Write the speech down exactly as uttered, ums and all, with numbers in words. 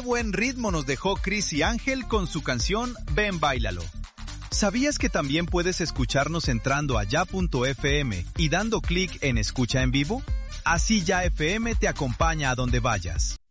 buen ritmo nos dejó Chris y Ángel con su canción Ven Báilalo. ¿Sabías que también puedes escucharnos entrando a ya punto efe eme y dando clic en Escucha en Vivo? Así Ya F M te acompaña a donde vayas.